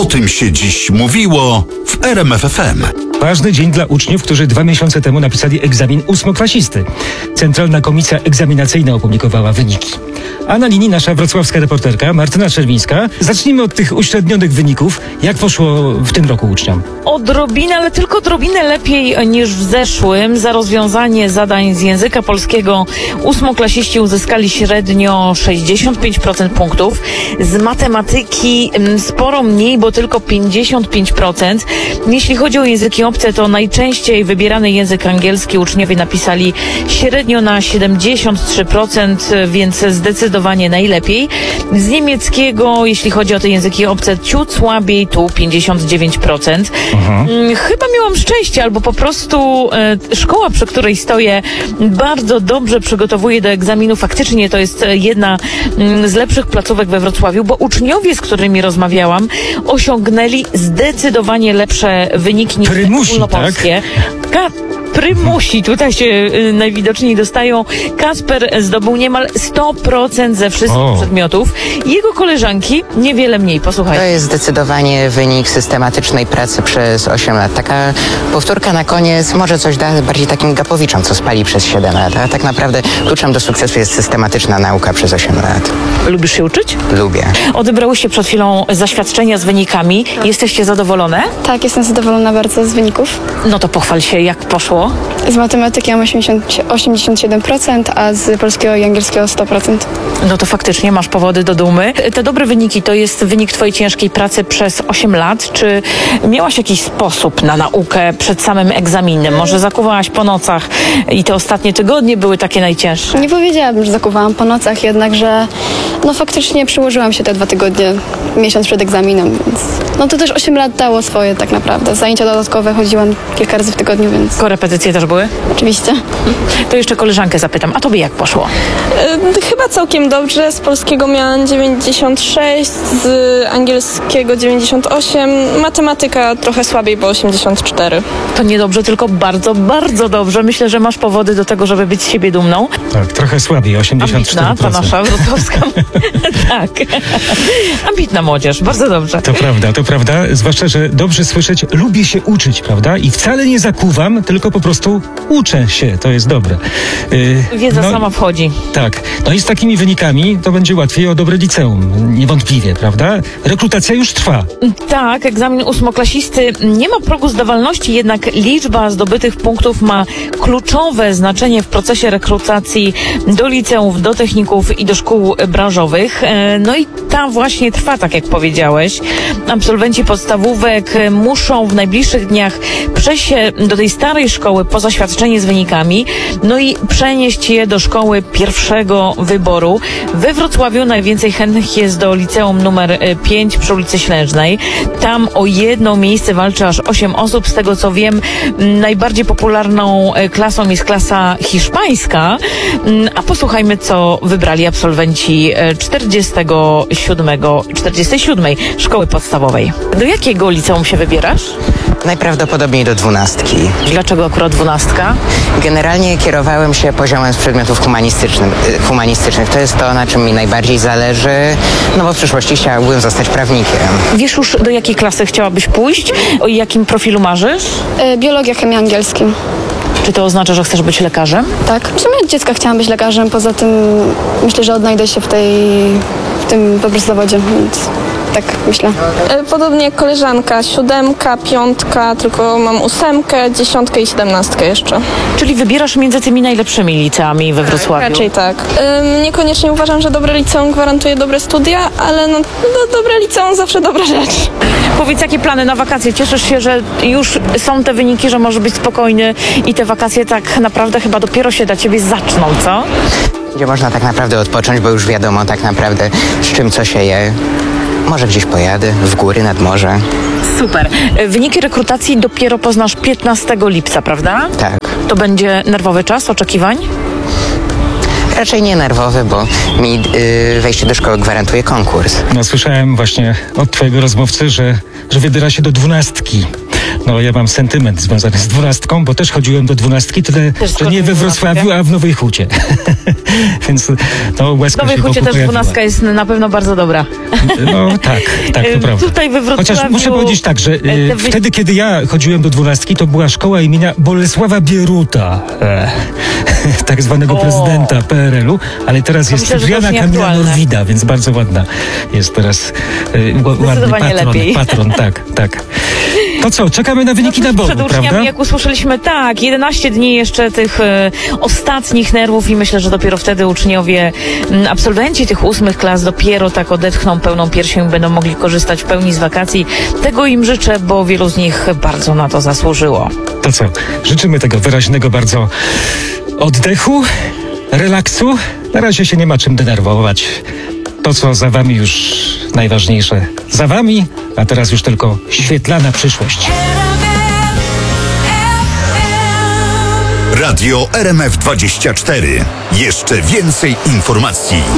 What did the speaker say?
tym się dziś mówiło w RMF FM. Ważny dzień dla uczniów, którzy 2 miesiące temu napisali egzamin ósmoklasisty. Centralna Komisja Egzaminacyjna opublikowała wyniki. A na linii nasza wrocławska reporterka Martyna Czerwińska. Zacznijmy od tych uśrednionych wyników. Jak poszło w tym roku uczniom? Odrobinę, ale tylko odrobinę lepiej niż w zeszłym. Za rozwiązanie zadań z języka polskiego ósmoklasiści uzyskali średnio 65% punktów. Z matematyki sporo mniej, bo tylko 55%. Jeśli chodzi o języki obce, to najczęściej wybierany język angielski uczniowie napisali średnio na 73%, więc zdecydowanie najlepiej. Z niemieckiego, jeśli chodzi o te języki obce, ciut słabiej, tu 59%. Chyba miałam szczęście, albo po prostu szkoła, przy której stoję, bardzo dobrze przygotowuje do egzaminu. Faktycznie to jest jedna z lepszych placówek we Wrocławiu, bo uczniowie, z którymi rozmawiałam, osiągnęli zdecydowanie lepsze wyniki niż ogólnopolskie. Tak? Prymusi tutaj się najwidoczniej dostają. Kasper zdobył niemal 100% ze wszystkich przedmiotów. Jego koleżanki niewiele mniej. Posłuchaj. To jest zdecydowanie wynik systematycznej pracy przez 8 lat. Taka powtórka na koniec może coś da bardziej takim gapowiczom, co spali przez 7 lat. A tak naprawdę kluczem do sukcesu jest systematyczna nauka przez 8 lat. Lubisz się uczyć? Lubię. Odebrałyście przed chwilą zaświadczenia z wynikami. Jesteście zadowolone? Tak, jestem zadowolona bardzo z wyników. No to pochwal się, jak poszło? Z matematyki mam 87%, a z polskiego i angielskiego 100%. No to faktycznie masz powody do dumy. Te dobre wyniki to jest wynik twojej ciężkiej pracy przez 8 lat. Czy miałaś jakiś sposób na naukę przed samym egzaminem? Może zakuwałaś po nocach i te ostatnie tygodnie były takie najcięższe? Nie powiedziałabym, że zakuwałam po nocach, jednakże faktycznie przyłożyłam się te 2 tygodnie, miesiąc przed egzaminem, więc to też 8 lat dało swoje tak naprawdę. Zajęcia dodatkowe chodziłam kilka razy w tygodniu, więc... Korepetycje też były? Oczywiście. To jeszcze koleżankę zapytam, a tobie jak poszło? Chyba całkiem dobrze. Z polskiego miałam 96, z angielskiego 98, matematyka trochę słabiej, bo 84. To nie dobrze, tylko bardzo, bardzo dobrze. Myślę, że masz powody do tego, żeby być z siebie dumną. Tak, trochę słabiej, 84%. Ambitna, ta nasza wrocławska. Tak. Ambitna młodzież, bardzo dobrze. To prawda. Zwłaszcza, że dobrze słyszeć, lubię się uczyć, prawda? I wcale nie zakuwam, tylko po prostu uczę się. To jest dobre. Wiedza sama wchodzi. Tak. No i z takimi wynikami to będzie łatwiej o dobre liceum. Niewątpliwie, prawda? Rekrutacja już trwa. Tak, egzamin ósmoklasisty nie ma progu zdawalności, jednak liczba zdobytych punktów ma kluczowe znaczenie w procesie rekrutacji do liceów, do techników i do szkół branżowych. No i ta właśnie trwa, tak jak powiedziałeś. Absolwenci podstawówek muszą w najbliższych dniach przejść się do tej starej szkoły po zaświadczenie z wynikami, no i przenieść je do szkoły pierwszego wyboru. We Wrocławiu najwięcej chętnych jest do liceum numer 5 przy ulicy Ślężnej. Tam o jedno miejsce walczy aż 8 osób. Z tego co wiem, najbardziej popularną klasą jest klasa hiszpańska. A posłuchajmy, co wybrali absolwenci 47 szkoły podstawowej. Do jakiego liceum się wybierasz? Najprawdopodobniej do 12. Dlaczego akurat 12? Generalnie kierowałem się poziomem z przedmiotów humanistycznych. To jest to, na czym mi najbardziej zależy, bo w przyszłości chciałbym zostać prawnikiem. Wiesz już, do jakiej klasy chciałabyś pójść? O jakim profilu marzysz? Biologia, chemia, angielski. Czy to oznacza, że chcesz być lekarzem? Tak. W sumie od dziecka chciałam być lekarzem, poza tym myślę, że odnajdę się w tym po prostu zawodzie, więc tak myślę. Podobnie jak koleżanka, 7, 5, tylko mam 8, 10 i 17 jeszcze. Czyli wybierasz między tymi najlepszymi liceami we Wrocławiu? Raczej tak. Niekoniecznie uważam, że dobre liceum gwarantuje dobre studia, ale dobre liceum zawsze dobra rzecz. Powiedz, jakie plany na wakacje? Cieszysz się, że już są te wyniki, że może być spokojny i te wakacje tak naprawdę chyba dopiero się dla ciebie zaczną, co? Gdzie można tak naprawdę odpocząć, bo już wiadomo tak naprawdę z czym co się je. Może gdzieś pojadę, w góry, nad morze. Super. Wyniki rekrutacji dopiero poznasz 15 lipca, prawda? Tak. To będzie nerwowy czas oczekiwań? Raczej nie nerwowy, bo mi wejście do szkoły gwarantuje konkurs. No, słyszałem właśnie od twojego rozmówcy, że wybiera się do 12. No ja mam sentyment związany z 12, bo też chodziłem do 12, tyle, Też że nie we Wrocławiu, a w Nowej Hucie. Więc no W łezka Nowej się Hucie wokół też pojawiła. 12 jest na pewno bardzo dobra. No tak, to prawda. Tutaj we Wrocławiu... Chociaż muszę powiedzieć tak, że wtedy, kiedy ja chodziłem do 12, to była szkoła imienia Bolesława Bieruta, tak zwanego prezydenta PRL-u, ale teraz jest myślę, że to już Cypriana Kamila nieaktualne. Norwida, więc bardzo ładna jest teraz ładny Zdecydowanie lepiej. patron, tak. To co, czekamy na wyniki Przed naboru, uczniami, prawda? jak usłyszeliśmy, tak, 11 dni jeszcze tych ostatnich nerwów i myślę, że dopiero wtedy uczniowie, absolwenci tych 8 klas dopiero tak odetchną pełną piersią i będą mogli korzystać w pełni z wakacji. Tego im życzę, bo wielu z nich bardzo na to zasłużyło. To co, życzymy tego wyraźnego bardzo oddechu, relaksu. Na razie się nie ma czym denerwować. To, co za wami już najważniejsze, za wami, a teraz już tylko świetlana przyszłość. Radio RMF24. Jeszcze więcej informacji.